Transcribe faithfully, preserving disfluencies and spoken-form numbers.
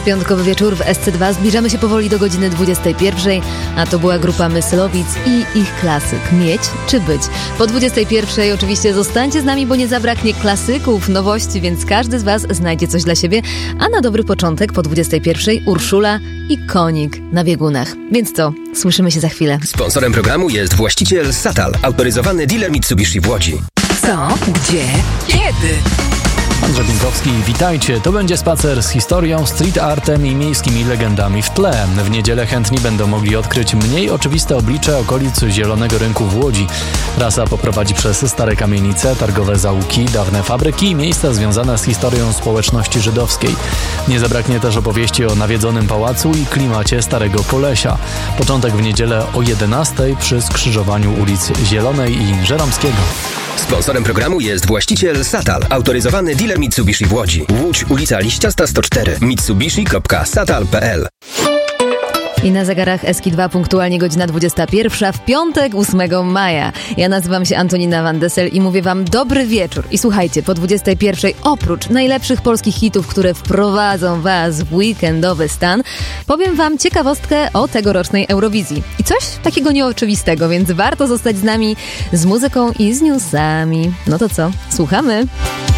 Piątkowy wieczór w S C dwa. Zbliżamy się powoli do godziny dwudziestej pierwszej, a to była grupa Myslowic i ich klasyk Mieć czy Być. Po dwudziestej pierwszej oczywiście zostańcie z nami, bo nie zabraknie klasyków, nowości, więc każdy z Was znajdzie coś dla siebie. A na dobry początek po dwudziestej pierwszej Urszula i Konik na biegunach. Więc co? Słyszymy się za chwilę. Sponsorem programu jest właściciel Satal, autoryzowany dealer Mitsubishi w Łodzi. Co? Gdzie? Kiedy? Andrzej Pinkowski, witajcie. To będzie spacer z historią, street artem i miejskimi legendami w tle. W niedzielę chętni będą mogli odkryć mniej oczywiste oblicze okolic Zielonego Rynku w Łodzi. Trasa poprowadzi przez stare kamienice, targowe zaułki, dawne fabryki i miejsca związane z historią społeczności żydowskiej. Nie zabraknie też opowieści o nawiedzonym pałacu i klimacie Starego Polesia. Początek w niedzielę o jedenastej przy skrzyżowaniu ulic Zielonej i Żeromskiego. Sponsorem programu jest właściciel Satal, autoryzowany dealer Mitsubishi w Łodzi. Łódź, ulica Liściasta sto cztery, mitsubishi kropka satal kropka p l. I na zegarach Eski dwa punktualnie godzina dwudziesta pierwsza w piątek ósmego maja. Ja nazywam się Antonina Van Dessel i mówię Wam dobry wieczór. I słuchajcie, po dwudziestej pierwszej oprócz najlepszych polskich hitów, które wprowadzą Was w weekendowy stan, powiem Wam ciekawostkę o tegorocznej Eurowizji. I coś takiego nieoczywistego, więc warto zostać z nami z muzyką i z newsami. No to co? Słuchamy!